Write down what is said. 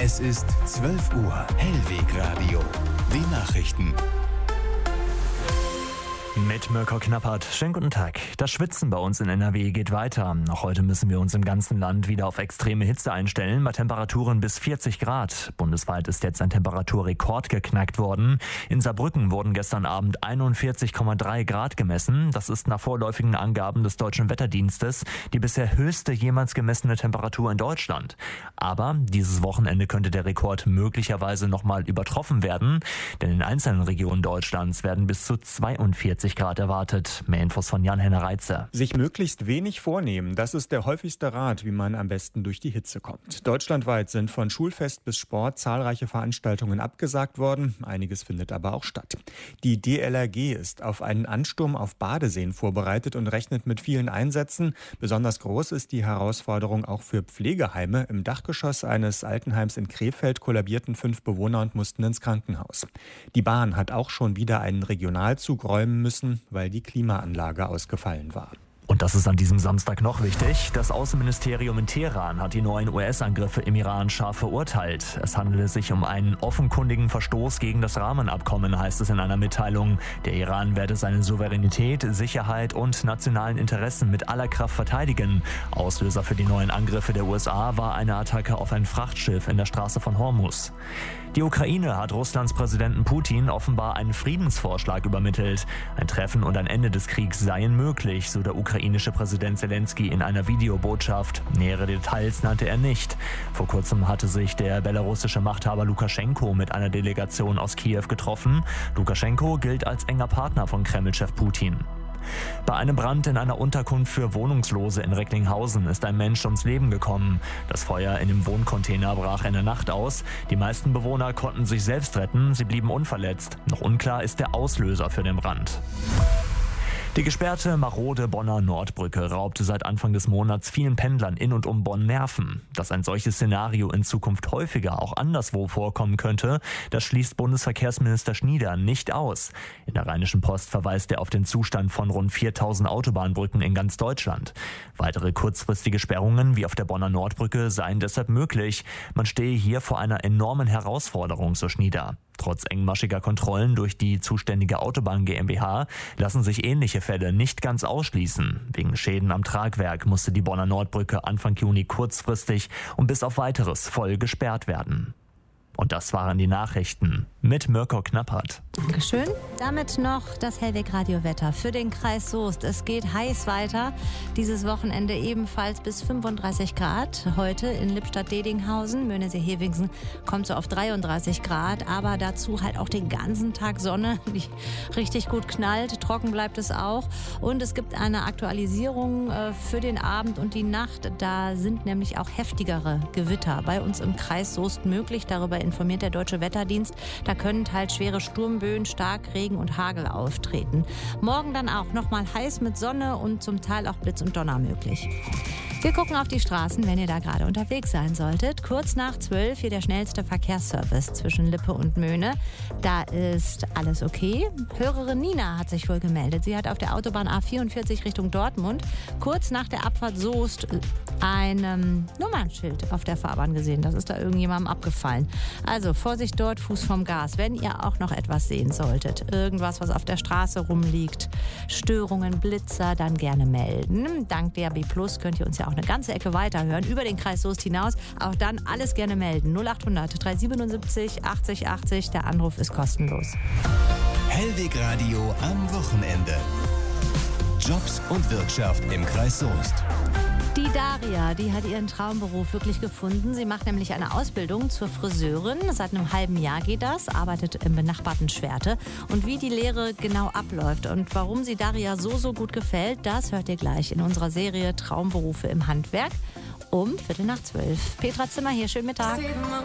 Es ist 12 Uhr. Hellwegradio. Die Nachrichten. Mit Mirko Knappert. Schönen guten Tag. Das Schwitzen bei uns in NRW geht weiter. Noch heute müssen wir uns im ganzen Land wieder auf extreme Hitze einstellen, bei Temperaturen bis 40 Grad. Bundesweit ist jetzt ein Temperaturrekord geknackt worden. In Saarbrücken wurden gestern Abend 41,3 Grad gemessen. Das ist nach vorläufigen Angaben des Deutschen Wetterdienstes die bisher höchste jemals gemessene Temperatur in Deutschland. Aber dieses Wochenende könnte der Rekord möglicherweise nochmal übertroffen werden, denn in einzelnen Regionen Deutschlands werden bis zu 42 Grad erwartet. Mehr Infos von Jan-Henner Reitze. Sich möglichst wenig vornehmen, das ist der häufigste Rat, wie man am besten durch die Hitze kommt. Deutschlandweit sind von Schulfest bis Sport zahlreiche Veranstaltungen abgesagt worden. Einiges findet aber auch statt. Die DLRG ist auf einen Ansturm auf Badeseen vorbereitet und rechnet mit vielen Einsätzen. Besonders groß ist die Herausforderung auch für Pflegeheime. Im Dachgeschoss eines Altenheims in Krefeld kollabierten 5 Bewohner und mussten ins Krankenhaus. Die Bahn hat auch schon wieder einen Regionalzug räumen müssen, weil die Klimaanlage ausgefallen war. Und das ist an diesem Samstag noch wichtig. Das Außenministerium in Teheran hat die neuen US-Angriffe im Iran scharf verurteilt. Es handele sich um einen offenkundigen Verstoß gegen das Rahmenabkommen, heißt es in einer Mitteilung. Der Iran werde seine Souveränität, Sicherheit und nationalen Interessen mit aller Kraft verteidigen. Auslöser für die neuen Angriffe der USA war eine Attacke auf ein Frachtschiff in der Straße von Hormuz. Die Ukraine hat Russlands Präsidenten Putin offenbar einen Friedensvorschlag übermittelt. Ein Treffen und ein Ende des Kriegs seien möglich, so der ukrainische Präsident Zelensky in einer Videobotschaft. Nähere Details nannte er nicht. Vor kurzem hatte sich der belarussische Machthaber Lukaschenko mit einer Delegation aus Kiew getroffen. Lukaschenko gilt als enger Partner von Kreml-Chef Putin. Bei einem Brand in einer Unterkunft für Wohnungslose in Recklinghausen ist ein Mensch ums Leben gekommen. Das Feuer in dem Wohncontainer brach in der Nacht aus. Die meisten Bewohner konnten sich selbst retten, sie blieben unverletzt. Noch unklar ist der Auslöser für den Brand. Die gesperrte, marode Bonner Nordbrücke raubte seit Anfang des Monats vielen Pendlern in und um Bonn Nerven. Dass ein solches Szenario in Zukunft häufiger auch anderswo vorkommen könnte, das schließt Bundesverkehrsminister Schnieder nicht aus. In der Rheinischen Post verweist er auf den Zustand von rund 4000 Autobahnbrücken in ganz Deutschland. Weitere kurzfristige Sperrungen wie auf der Bonner Nordbrücke seien deshalb möglich. Man stehe hier vor einer enormen Herausforderung, so Schnieder. Trotz engmaschiger Kontrollen durch die zuständige Autobahn GmbH lassen sich ähnliche Fälle nicht ganz ausschließen. Wegen Schäden am Tragwerk musste die Bonner Nordbrücke Anfang Juni kurzfristig und bis auf Weiteres voll gesperrt werden. Und das waren die Nachrichten mit Mirko Knappert. Dankeschön. Damit noch das Hellwegradio-Wetter für den Kreis Soest. Es geht heiß weiter. Dieses Wochenende ebenfalls bis 35 Grad. Heute in Lippstadt-Dedinghausen, Möhnesee-Hevingsen kommt so auf 33 Grad. Aber dazu halt auch den ganzen Tag Sonne, die richtig gut knallt. Trocken bleibt es auch. Und es gibt eine Aktualisierung für den Abend und die Nacht. Da sind nämlich auch heftigere Gewitter bei uns im Kreis Soest möglich. Darüber informiert der Deutsche Wetterdienst. Da können teils schwere Sturmböen, Starkregen und Hagel auftreten. Morgen dann auch nochmal heiß mit Sonne und zum Teil auch Blitz und Donner möglich. Wir gucken auf die Straßen, wenn ihr da gerade unterwegs sein solltet. Kurz nach 12 hier der schnellste Verkehrsservice zwischen Lippe und Möhne. Da ist alles okay. Hörerin Nina hat sich wohl gemeldet. Sie hat auf der Autobahn A44 Richtung Dortmund kurz nach der Abfahrt Soest ein Nummernschild auf der Fahrbahn gesehen. Das ist da irgendjemandem abgefallen. Also Vorsicht dort, Fuß vom Gas. Wenn ihr auch noch etwas sehen solltet, irgendwas, was auf der Straße rumliegt, Störungen, Blitzer, dann gerne melden. Dank DAB+ könnt ihr uns ja auch eine ganze Ecke weiterhören, über den Kreis Soest hinaus. Auch dann alles gerne melden. 0800 377 80 80. Der Anruf ist kostenlos. Hellwegradio am Wochenende. Jobs und Wirtschaft im Kreis Soest. Die Daria, die hat ihren Traumberuf wirklich gefunden. Sie macht nämlich eine Ausbildung zur Friseurin. Seit einem halben Jahr geht das, arbeitet im benachbarten Schwerte. Und wie die Lehre genau abläuft und warum sie Daria so gut gefällt, das hört ihr gleich in unserer Serie Traumberufe im Handwerk um 11:45. Petra Zimmer hier, schönen Mittag.